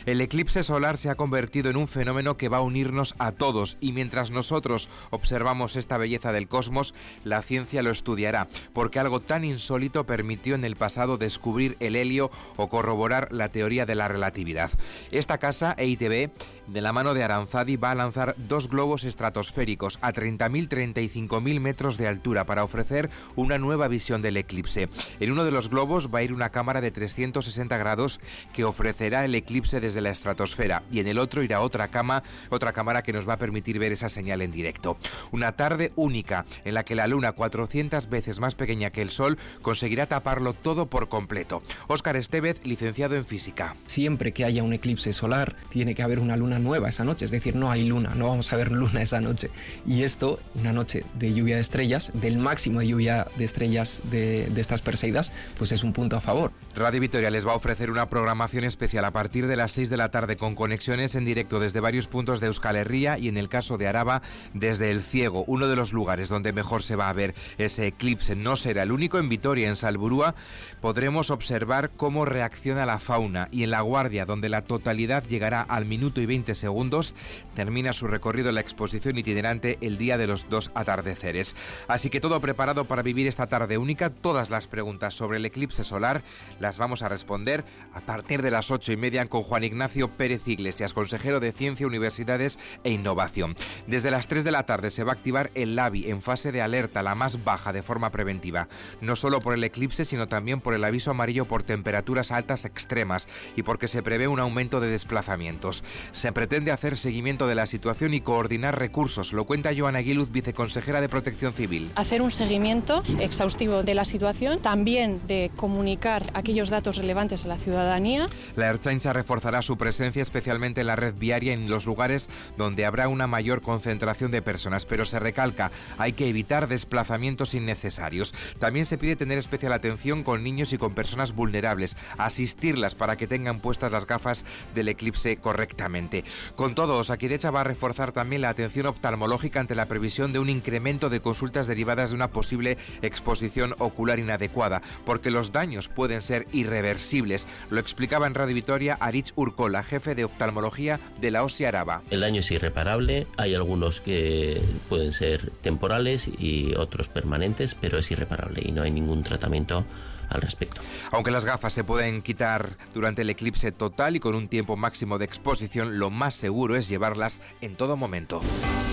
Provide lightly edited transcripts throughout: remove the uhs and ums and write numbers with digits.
El eclipse solar se ha convertido en un fenómeno que va a unirnos a todos y mientras nosotros observamos esta belleza del cosmos, la ciencia lo estudiará, porque algo tan insólito permitió en el pasado descubrir el helio o corroborar la teoría de la relatividad. Esta casa, EITB, de la mano de Aranzadi, va a lanzar 2 globos estratosféricos a 30.000-35.000 metros de altura para ofrecer una nueva visión del eclipse. En uno de los globos va a ir una cámara de 360 grados que ofrecerá el eclipse desde la estratosfera y en el otro irá otra cámara que nos va a permitir ver esa señal en directo. Una tarde única en la que la Luna, 400 veces más pequeña que el Sol, conseguirá taparlo todo por completo. Óscar Estevez, licenciado en física. Siempre que haya un eclipse solar tiene que haber una luna nueva esa noche, es decir, no hay luna, no vamos a ver luna esa noche. Y esto, una noche de lluvia de estrellas, del máximo de lluvia de estrellas de estas Perseidas, pues es un punto a favor. Radio Vitoria les va a ofrecer una programación especial a partir de las 6 de la tarde con conexiones en directo desde varios puntos de Euskal Herria y en el caso de Araba desde El Ciego, uno de los lugares donde mejor se va a ver ese eclipse. No será el único. En Vitoria, en Salburúa, podremos observar cómo reacciona la fauna y en La Guardia, donde la totalidad llegará al minuto y 20 segundos, termina su recorrido la exposición itinerante El día de los 2 atardeceres. Así que todo preparado para vivir esta tarde única. Todas las preguntas sobre el eclipse solar las vamos a responder a partir de las 8:30 con Juan Ignacio Pérez Iglesias, consejero de Ciencia, Universidades e Innovación. Desde las 3 de la tarde se va a activar el LABI en fase de alerta, la más baja de forma preventiva, no solo por el eclipse, sino también por el aviso amarillo por temperaturas altas extremas y porque se prevé un aumento de desplazamientos. Se pretende hacer seguimiento de la situación y coordinar recursos, lo cuenta Joana Aguiluz, viceconsejera de Protección Civil. Hacer un seguimiento exhaustivo de la situación, también de comunicar aquellos datos relevantes a la ciudadanía. La Ertzaintza reforzará su presencia especialmente en la red viaria en los lugares donde habrá una mayor concentración de personas, pero se recalca, hay que evitar desplazamientos innecesarios. También se pide tener especial atención con niños y con personas vulnerables, asistirlas para que tengan puestas las gafas del eclipse correctamente. Con todo, Osakidetza va a reforzar también la atención oftalmológica ante la previsión de un incremento de consultas derivadas de una posible exposición ocular inadecuada, porque los daños pueden ser irreversibles. Lo explicaba en Radio Vitoria Aritz Urkola, jefe de oftalmología de la OSI Araba. El daño es irreparable, hay algunos que pueden ser temporales y otros permanentes, pero es irreparable y no hay ningún tratamiento al respecto. Aunque las gafas se pueden quitar durante el eclipse total y con un tiempo máximo de exposición, lo más seguro es llevarlas en todo momento.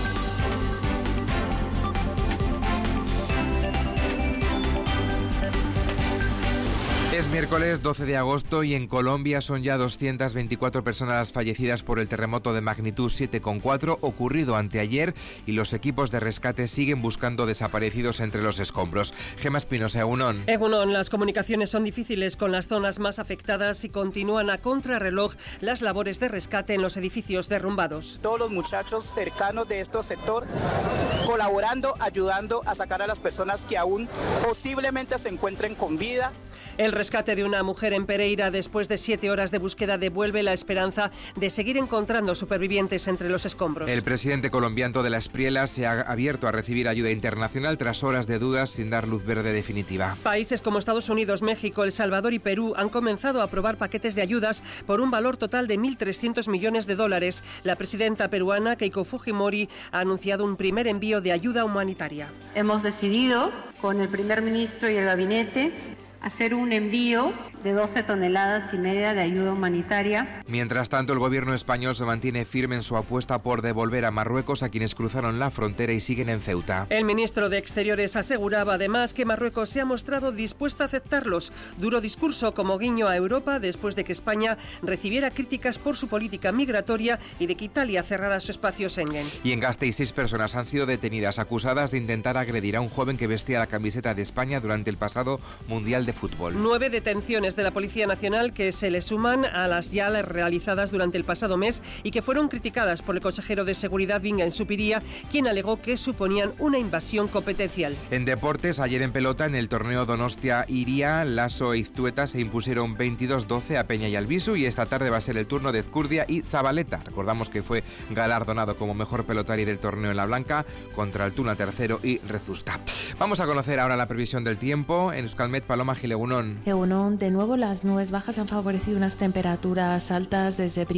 Es miércoles 12 de agosto y en Colombia son ya 224 personas las fallecidas por el terremoto de magnitud 7,4 ocurrido anteayer y los equipos de rescate siguen buscando desaparecidos entre los escombros. Gema Espinosa, Egunon. Egunon, las comunicaciones son difíciles con las zonas más afectadas y continúan a contrarreloj las labores de rescate en los edificios derrumbados. Todos los muchachos cercanos de este sector colaborando, ayudando a sacar a las personas que aún posiblemente se encuentren con vida. El rescate de una mujer en Pereira después de 7 horas de búsqueda devuelve la esperanza de seguir encontrando supervivientes entre los escombros. El presidente colombiano de la Espriela se ha abierto a recibir ayuda internacional tras horas de dudas sin dar luz verde definitiva. Países como Estados Unidos, México, El Salvador y Perú han comenzado a aprobar paquetes de ayudas por un valor total de $1.300 millones. La presidenta peruana, Keiko Fujimori, ha anunciado un primer envío de ayuda humanitaria. Hemos decidido, con el primer ministro y el gabinete, hacer un envío de 12,5 toneladas de ayuda humanitaria. Mientras tanto, el gobierno español se mantiene firme en su apuesta por devolver a Marruecos a quienes cruzaron la frontera y siguen en Ceuta. El ministro de Exteriores aseguraba además que Marruecos se ha mostrado dispuesta a aceptarlos. Duro discurso como guiño a Europa después de que España recibiera críticas por su política migratoria y de que Italia cerrara su espacio Schengen. Y en Gasteiz 6 personas han sido detenidas acusadas de intentar agredir a un joven que vestía la camiseta de España durante el pasado Mundial de Fútbol. 9 detenciones de la Policía Nacional que se le suman a las ya realizadas durante el pasado mes y que fueron criticadas por el consejero de Seguridad Bingen Zupiria, quien alegó que suponían una invasión competencial. En deportes, ayer en pelota, en el torneo Donostia Iria, Lasso e Iztueta se impusieron 22-12 a Peña y Albisu y esta tarde va a ser el turno de Ezcurdia y Zabaleta. Recordamos que fue galardonado como mejor pelotari del torneo en la Blanca contra Altuna tercero y Rezusta. Vamos a conocer ahora la previsión del tiempo. En Euskalmet, Paloma Gil, Egunon. Egunon, de nuevo las nubes bajas han favorecido unas temperaturas altas desde